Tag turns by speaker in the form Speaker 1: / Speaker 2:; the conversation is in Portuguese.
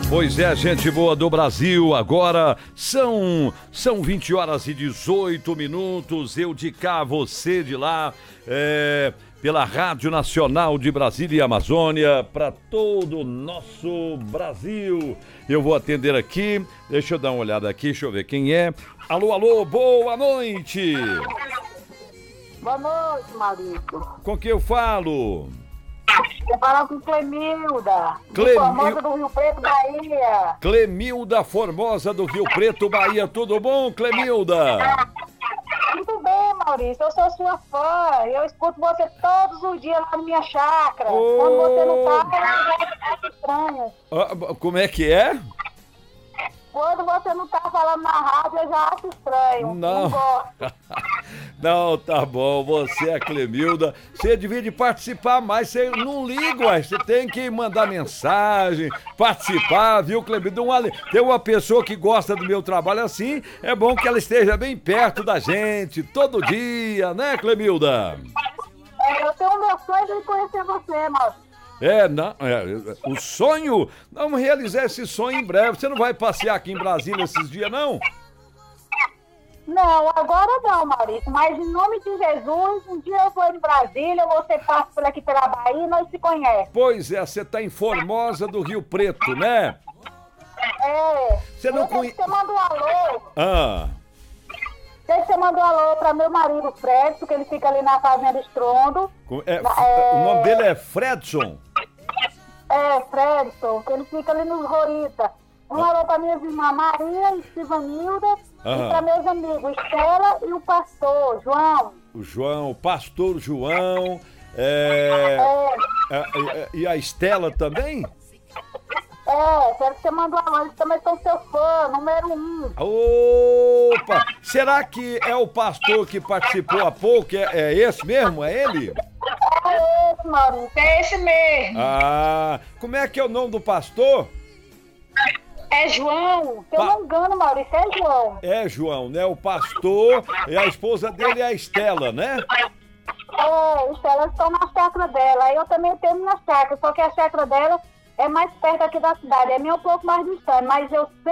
Speaker 1: Pois é, gente boa do Brasil, agora são 20 horas e 18 minutos, eu de cá, você de lá, pela Rádio Nacional de Brasília e Amazônia, para todo o nosso Brasil. Eu vou atender aqui, deixa eu dar uma olhada aqui, deixa eu ver quem é. Alô, alô, boa noite!
Speaker 2: Boa noite, Maurício.
Speaker 1: Com quem eu falo?
Speaker 2: Eu falo com Clemilda, Formosa do Rio Preto, Bahia.
Speaker 1: Clemilda Formosa do Rio Preto, Bahia. Tudo bom, Clemilda?
Speaker 2: Muito bem, Maurício. Eu sou sua fã. Eu escuto você todos os dias lá na minha chácara. Quando você não tá, eu acho estranho.
Speaker 1: Como é que é?
Speaker 2: Quando você não tá falando na rádio, eu já acho estranho. Não gosto.
Speaker 1: Não, tá bom, você é a Clemilda, você devia de participar mais, você não liga, ué, você tem que mandar mensagem, participar, viu, Clemilda? Tem uma pessoa que gosta do meu trabalho assim, é bom que ela esteja bem perto da gente, todo dia, né, Clemilda?
Speaker 2: Eu tenho o meu sonho de conhecer você, Maurício.
Speaker 1: O sonho, vamos realizar esse sonho em breve, você não vai passear aqui em Brasília esses dias, não?
Speaker 2: Não, agora não, Maurício, mas em nome de Jesus, um dia eu vou em Brasília, você passa por aqui pela Bahia e nós se conhecemos.
Speaker 1: Pois é, você tá em Formosa do Rio Preto, né?
Speaker 2: Você não conhece. Você manda um alô. Você manda um alô pra meu marido Fred, porque ele fica ali na Fazenda Estrondo.
Speaker 1: O nome dele é Fredson?
Speaker 2: Fredson, que ele fica ali nos Rorita. Um alô pra minha irmã Maria e Sivanilda. E para meus amigos, Estela e o pastor, João.
Speaker 1: O pastor João. E a Estela também?
Speaker 2: Quero que você mande um alô, eles também são seu fã, número 1.
Speaker 1: Opa! Será que é o pastor que participou há pouco? É esse mesmo? É ele?
Speaker 2: É esse, Maurício, é esse mesmo.
Speaker 1: Como é que é o nome do pastor?
Speaker 2: É João, se eu não me engano, Maurício, é João.
Speaker 1: É João, né? O pastor e a esposa dele é a Estela, né?
Speaker 2: Estela estão na chácara dela. Aí eu também tenho minha chácara, só que a chácara dela é mais perto aqui da cidade. É minha um pouco mais distante, mas eu